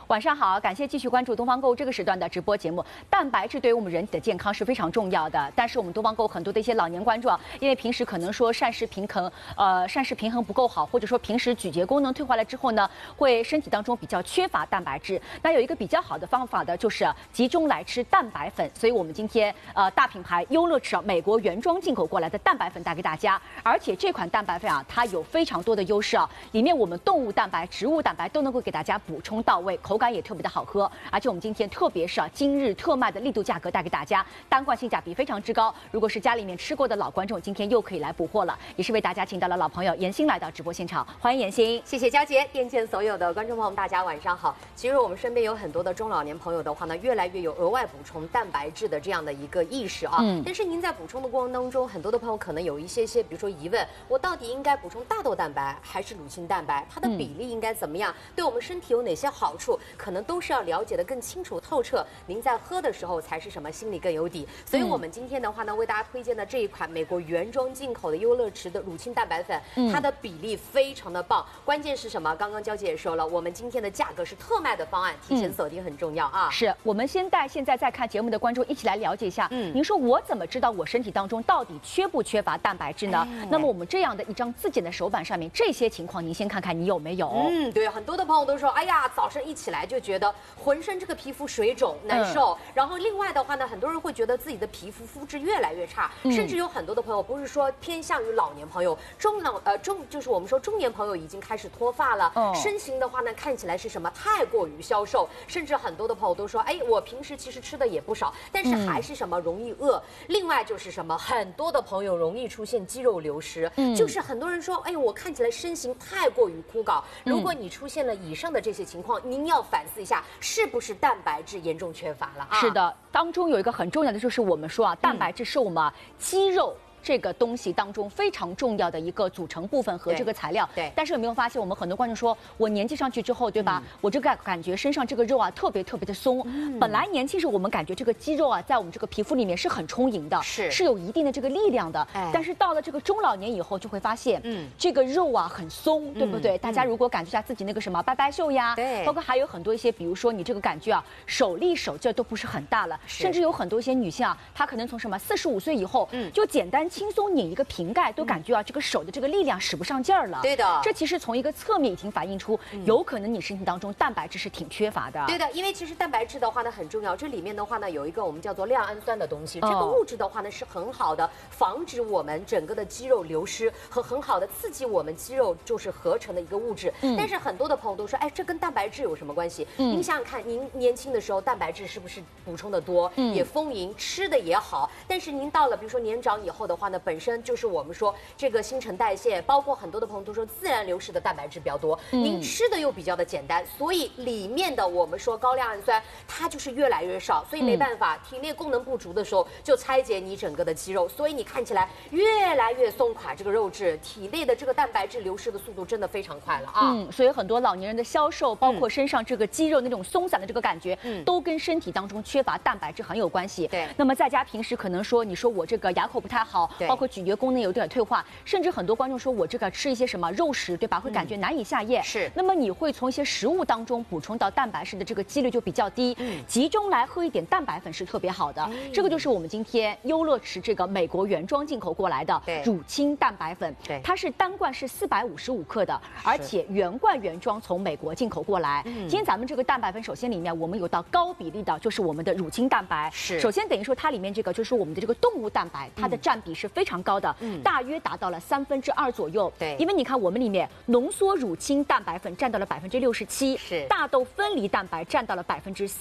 晚上好，感谢继续关注东方购物这个时段的直播节目。蛋白质对于我们人体的健康是非常重要的，但是我们东方购物很多的一些老年观众啊，因为平时可能说膳食平衡不够好，或者说平时咀嚼功能退化了之后呢，会身体当中比较缺乏蛋白质。那有一个比较好的方法的就是集中来吃蛋白粉，所以我们今天大品牌优乐驰美国原装进口过来的蛋白粉带给大家，而且这款蛋白粉啊，它有非常多的优势啊，里面我们动物蛋白、植物蛋白都能够给大家补充到位，口感也特别的好喝，而且我们今天特别是今日特卖的力度价格带给大家，单罐性价比非常之高。如果是家里面吃过的老观众，今天又可以来补货了，也是为大家请到了老朋友严欣来到直播现场，欢迎严欣。 谢谢佳姐，电见所有的观众朋友们，大家晚上好。其实我们身边有很多的中老年朋友的话呢，越来越有额外补充蛋白质的这样的一个意识啊。但是您在补充的过程当中，很多的朋友可能有一些，比如说疑问，我到底应该补充大豆蛋白还是乳清蛋白？它的比例应该怎么样？对我们身体有哪些好处？可能都是要了解的更清楚透彻，您在喝的时候才是什么，心里更有底。所以我们今天的话呢，为大家推荐的这一款美国原装进口的优乐驰的乳清蛋白粉，它的比例非常的棒。关键是什么？刚刚娇姐也说了，我们今天的价格是特卖的方案，提前锁定很重要啊。 是我们先带现在在看节目的观众一起来了解一下。您说我怎么知道我身体当中到底缺不缺乏蛋白质呢？那么我们这样的一张自检的手板上面，这些情况您先看看你有没有。 对，很多的朋友都说，哎呀，早上一起来就觉得浑身这个皮肤水肿难受，然后另外的话呢，很多人会觉得自己的皮肤肤质越来越差，甚至有很多的朋友不是说偏向于老年朋友，就是我们说中年朋友已经开始脱发了，身形的话呢看起来是什么太过于消瘦，甚至很多的朋友都说，哎，我平时其实吃的也不少，但是还是什么容易饿。另外就是什么，很多的朋友容易出现肌肉流失，就是很多人说，哎，我看起来身形太过于枯槁。如果你出现了以上的这些情况，您要反思一下，是不是蛋白质严重缺乏了啊？ 是的，当中有一个很重要的就是我们说啊，蛋白质是我们肌肉这个东西当中非常重要的一个组成部分和这个材料。 对。 但是有没有发现，我们很多观众说，我年纪上去之后，对吧？我这个感觉身上这个肉啊，特别的松。本来年轻时我们感觉这个肌肉啊，在我们这个皮肤里面是很充盈的，是有一定的这个力量的。但是到了这个中老年以后，就会发现，这个肉啊很松，对不对？大家如果感觉一下自己那个什么拜拜袖呀， 对， 包括还有很多一些，比如说你这个感觉啊，手力手劲都不是很大了，甚至有很多一些女性啊，她可能从什么45岁以后，就简单轻松拧一个瓶盖，都感觉啊这个手的这个力量使不上劲儿了。 对的， 这其实从一个侧面已经反映出，有可能你身体当中蛋白质是挺缺乏的。 对的，因为其实蛋白质的话呢很重要，这里面的话呢有一个我们叫做亮氨酸的东西，这个物质的话呢是很好的防止我们整个的肌肉流失和很好的刺激我们肌肉就是合成的一个物质。但是很多的朋友都说，哎，这跟蛋白质有什么关系？您想想看，您年轻的时候蛋白质是不是补充的多，也丰盈，吃的也好？但是您到了比如说年长以后的话呢，本身就是我们说这个新陈代谢，包括很多的朋友都说自然流失的蛋白质比较多，您吃的又比较的简单，所以里面的我们说高亮氨酸它就是越来越少，所以没办法，体内功能不足的时候就拆解你整个的肌肉，所以你看起来越来越松垮，这个肉质体内的这个蛋白质流失的速度真的非常快了啊。 所以很多老年人的消瘦，包括身上这个肌肉那种松散的这个感觉，都跟身体当中缺乏蛋白质很有关系。 对， 那么在家平时可能说，你说我这个牙口不太好，包括咀嚼功能有点退化，甚至很多观众说我这个吃一些什么肉食，对吧？会感觉难以下咽。 是。 那么你会从一些食物当中补充到蛋白质的这个几率就比较低。集中来喝一点蛋白粉是特别好的。这个就是我们今天优乐驰这个美国原装进口过来的乳清蛋白粉。 对。 它是单罐是455克的，而且原罐原装从美国进口过来。今天咱们这个蛋白粉，首先里面我们有到高比例的，就是我们的乳清蛋白。 是。 首先等于说它里面这个就是我们的这个动物蛋白，它的占比是非常高的，大约达到了2/3左右。 对。 因为你看我们里面浓缩乳清蛋白粉占到了67%， 是。 大豆分离蛋白占到了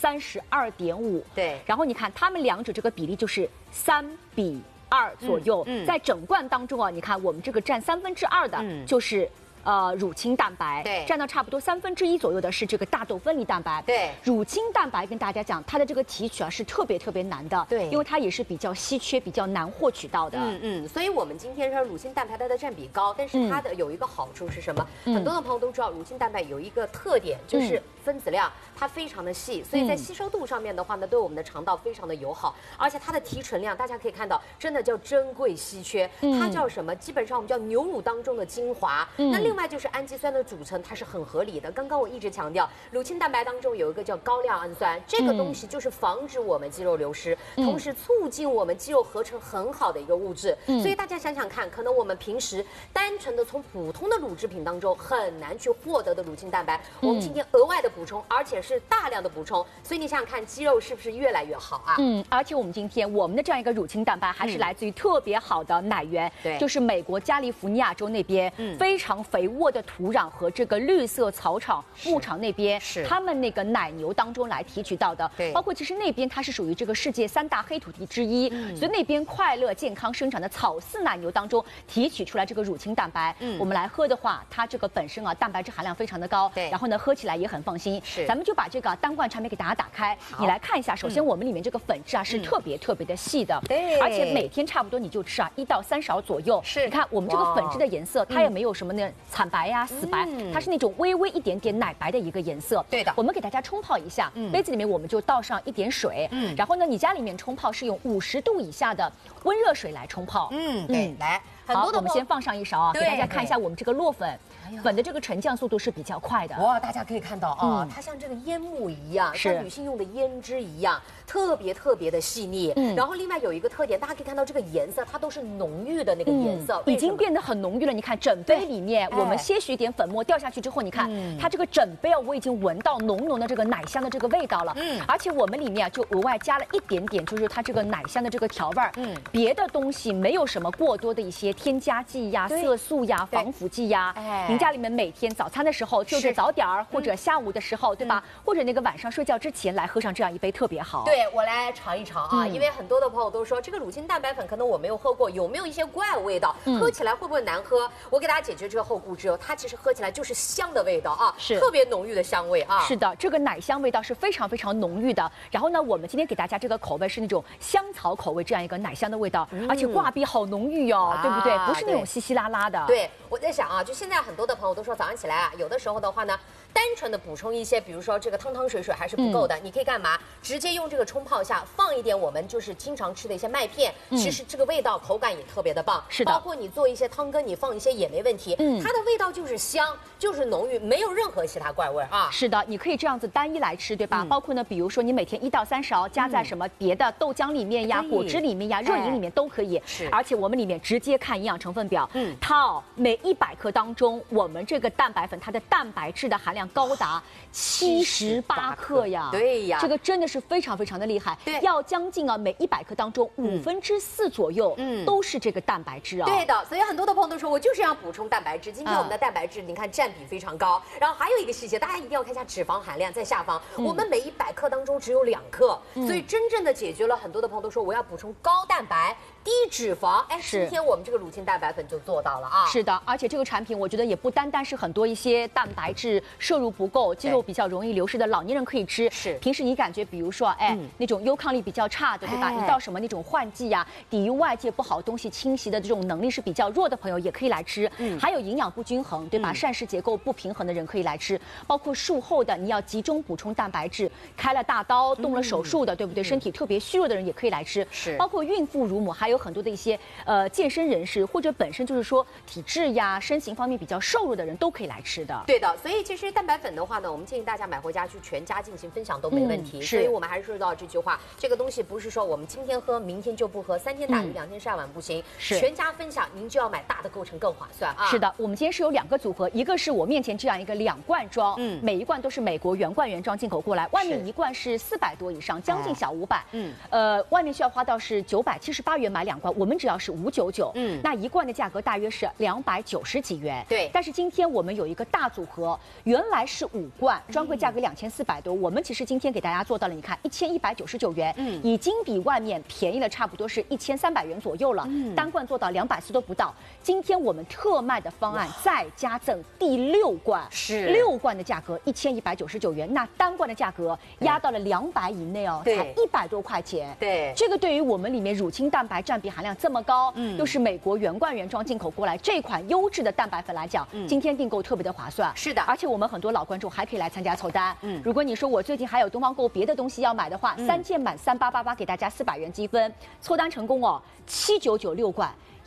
32.5%。 对。 然后你看它们两者这个比例就是3:2左右。在整罐当中啊，你看我们这个占2/3的，就是乳清蛋白， 对， 占到差不多1/3左右的是这个大豆分离蛋白， 对， 乳清蛋白跟大家讲，它的这个提取啊是特别难的， 对， 因为它也是比较稀缺、比较难获取到的， 所以我们今天说乳清蛋白它的占比高，但是它的有一个好处是什么？很多的朋友都知道，乳清蛋白有一个特点就是分子量它非常的细，所以在吸收度上面的话呢，对我们的肠道非常的友好，而且它的提纯量大家可以看到，真的叫珍贵稀缺，它叫什么？基本上我们叫牛乳当中的精华。那另外外就是氨基酸的组成，它是很合理的。刚刚我一直强调，乳清蛋白当中有一个叫高亮氨酸，这个东西就是防止我们肌肉流失，同时促进我们肌肉合成很好的一个物质。所以大家想想看，可能我们平时单纯的从普通的乳制品当中很难去获得的乳清蛋白，我们今天额外的补充，而且是大量的补充，所以你想想看，肌肉是不是越来越好啊？ 而且我们今天我们的这样一个乳清蛋白还是来自于特别好的奶源， 对， 就是美国加利福尼亚州那边非常肥沃的土壤和这个绿色草场牧场那边， 是他们那个奶牛当中来提取到的， 对， 包括其实那边它是属于这个世界3大黑土地之一，所以那边快乐健康生长的草饲奶牛当中提取出来这个乳清蛋白，我们来喝的话，它这个本身啊蛋白质含量非常的高， 对， 然后呢喝起来也很放心， 是， 咱们就把这个单罐产品给大家打开，你来看一下，首先我们里面这个粉质啊是特别的细的， 对， 而且每天差不多你就吃啊1到3勺左右， 是， 你看我们这个粉质的颜色，它也没有什么那惨白呀、死白，它是那种微微一点点奶白的一个颜色， 对的， 我们给大家冲泡一下，杯子里面我们就倒上一点水，然后呢，你家里面冲泡是用50度以下的温热水来冲泡， 对，来， 好，我们先放上一勺啊，给大家看一下我们这个落粉。粉的这个沉降速度是比较快的， 哇！大家可以看到啊，它像这个烟幕一样，像女性用的胭脂一样，特别的细腻。然后另外有一个特点，大家可以看到这个颜色，它都是浓郁的那个颜色， 已经变得很浓郁了。你看整杯里面，我们些许一点粉末掉下去之后，你看它这个整杯啊，我已经闻到浓浓的这个奶香的这个味道了。而且我们里面就额外加了一点点，就是它这个奶香的这个调味儿。别的东西没有什么过多的一些添加剂呀、色素呀、防腐剂呀。您家里面每天早餐的时候，就是早点儿或者下午的时候，对吧？或者那个晚上睡觉之前来喝上这样一杯特别好。 对，我来尝一尝啊，因为很多的朋友都说这个乳清蛋白粉可能我没有喝过，有没有一些怪味道？喝起来会不会难喝？我给大家解决这个后顾之忧，它其实喝起来就是香的味道啊， 是特别浓郁的香味啊。 是的，这个奶香味道是非常浓郁的。然后呢，我们今天给大家这个口味是那种香草口味，这样一个奶香的味道，而且挂壁好浓郁哦，对不对？不是那种稀稀拉拉的。 对，我在想啊，就现在很多的朋友都说早上起来啊，有的时候的话呢，单纯的补充一些，比如说这个汤水还是不够的，你可以干嘛？直接用这个冲泡下，放一点我们就是经常吃的一些麦片，其实这个味道口感也特别的棒。 是的， 包括你做一些汤羹，你放一些也没问题。它的味道就是香，就是浓郁，没有任何其他怪味啊。 是的，你可以这样子单一来吃，对吧？包括呢，比如说你每天1到3勺，加在什么别的豆浆里面呀、果汁里面呀、热饮里面都可以。 是， 而且我们里面直接看营养成分表，它哦每100克当中，我们这个蛋白粉它的蛋白质的含量高达78克呀。 对呀， 这个真的是非常的厉害。 对， 要将近啊每100克当中4/5左右，都是这个蛋白质啊。 对的，所以很多的朋友都说我就是要补充蛋白质。今天我们的蛋白质，你看占比非常高。然后还有一个细节，大家一定要看一下脂肪含量，在下方，我们每100克当中只有2克，所以真正的解决了很多的朋友都说我要补充高蛋白、低脂肪。哎，今天我们这个乳清蛋白粉就做到了啊。 是的，而且这个产品我觉得也不单单是很多一些蛋白质摄入不够、肌肉比较容易流失的老年人可以吃。 是， 平时你感觉比如说那种优抗力比较差的，对吧？一到什么那种换季呀、抵御外界不好东西侵袭的这种能力是比较弱的朋友也可以来吃。还有营养不均衡，对吧？膳食结构不平衡的人可以来吃，包括术后的你要集中补充蛋白质，开了大刀、动了手术的，对不对？身体特别虚弱的人也可以来吃。 是， 包括孕妇、乳母，还有很多的一些健身人士，或者本身就是说体质呀、身形方面比较瘦弱的人都可以来吃的。 对的，所以其实蛋白粉的话呢，我们建议大家买回家去全家进行分享都没问题。所以我们还是说到这句话，这个东西不是说我们今天喝，明天就不喝，3天打鱼2天晒网不行。是，全家分享，您就要买大的构成更划算啊。 是的，我们今天是有2个组合，一个是我面前这样一个2罐装，每一罐都是美国原罐原装进口过来，外面一罐是400多以上，将近小500。外面需要花到是978元买2罐，我们只要是599。那一罐的价格大约是290几元。 对， 但是今天我们有一个大组合，原来是5罐，专柜价格2400多，我们其实今天给大家做到了，你看1199元，已经比外面便宜了差不多是1300元左右了。单罐做到240都不到。今天我们特卖的方案再加赠第6罐， 是 6罐的价格1199元，那单罐的价格压到了200以内哦，才100多块钱。 对， 这个对于我们里面乳清蛋白占比含量这么高，又是美国原罐原装进口过来这款优质的蛋白粉来讲，今天订购特别的划算。 是的， 而且我们很多老观众还可以来参加凑单。如果你说我最近还有东方购别的东西要买的话，3件满3888给大家400元积分，凑单成功哦，799 6罐。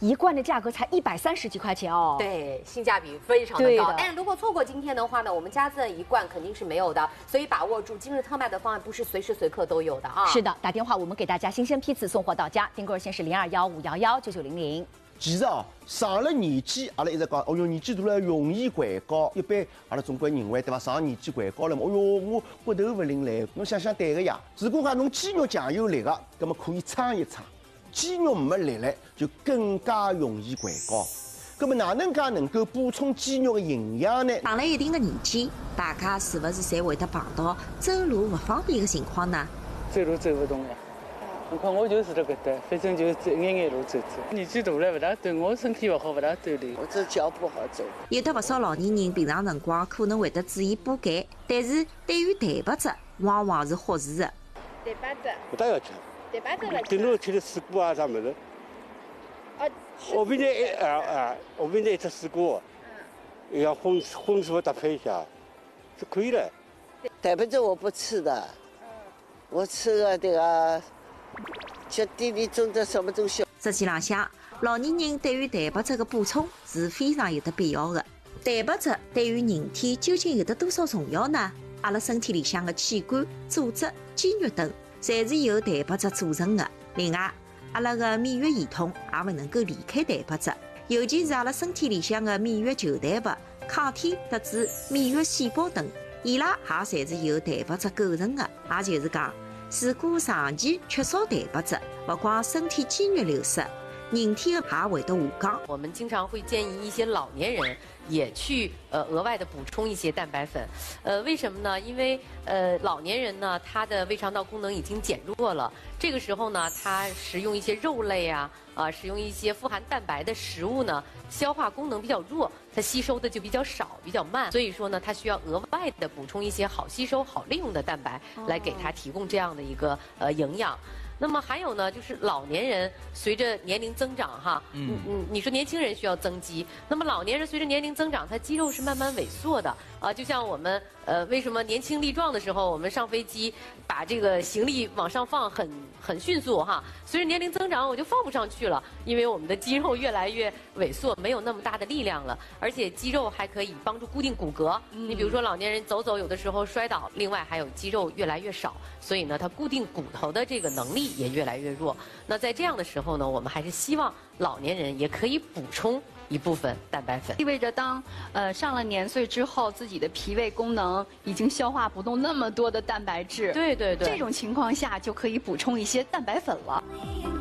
1罐的价格才130几块钱哦。 对，性价比非常的高。但是如果错过今天的话呢，我们加赠1罐肯定是没有的，所以把握住今日特卖的方案，不是随时随刻都有的啊。 是的，打电话我们给大家新鲜批次送货到家，订购热线是0215119900。 其实哦，上了年纪，阿拉一直讲，哦哟，年纪大了容易患高。一般阿拉中国人认为，对伐？上了年纪患高了嘛，哦哟，我骨头勿灵来。侬想想对个呀。如果讲侬肌肉强有力个，那么可以撑一撑；肌肉没力嘞，就更加容易患高。那么哪能介能够补充肌肉的营养呢？ 上了一定的年纪，大家是不是侪会得碰到走路不方便的情况呢？ 走路走不动呀。何况我就是这个的，反正就眼眼路走走。年纪大了不大对我身体不好，不大锻炼。 我这脚不好走。 有的不少老年人平常辰光可能会得注意补钙，但是对于蛋白质往往是忽视的。 蛋白质不大要吃。 蛋白质了。 顶多吃点水果啊啥么子。我明天我明天吃水果，要荤素搭配一下，是可以的。 蛋白质我不吃的，我吃个这个。吃点点种的什么东西？ 实际浪向，老年人对于蛋白质的补充是非常有得必要的。蛋白质对于人体究竟有得多少重要呢？阿拉身体里向的器官、组织、肌肉等，侪是由蛋白质组成的。另外，阿拉的免疫系统也勿能够离开蛋白质，尤其是阿拉身体里向的免疫球蛋白、抗体特子、免疫细胞等，伊拉也侪是由蛋白质构成的。也就是讲。如果长期缺少蛋白质，不光身体肌肉流失，人体也会得下降。 我们经常会建议一些老年人也去额外的补充一些蛋白粉，为什么呢？因为老年人呢，他的胃肠道功能已经减弱了，这个时候呢，他食用一些肉类啊，使用一些富含蛋白的食物呢，消化功能比较弱，它吸收的就比较少，比较慢，所以说呢，它需要额外的补充一些好吸收、好利用的蛋白，来给他提供这样的一个营养。那么还有呢，就是老年人随着年龄增长哈，你说年轻人需要增肌，那么老年人随着年龄增长，他肌肉是慢慢萎缩的啊。就像我们为什么年轻力壮的时候，我们上飞机把这个行李往上放很迅速哈，随着年龄增长我就放不上去了，因为我们的肌肉越来越萎缩，没有那么大的力量了，而且肌肉还可以帮助固定骨骼。你比如说老年人走有的时候摔倒，另外还有肌肉越来越少，所以呢，它固定骨头的这个能力也越来越弱。那在这样的时候呢，我们还是希望老年人也可以补充一部分蛋白粉。 意味着当上了年岁之后，自己的脾胃功能已经消化不动那么多的蛋白质。 对对对， 这种情况下就可以补充一些蛋白粉了。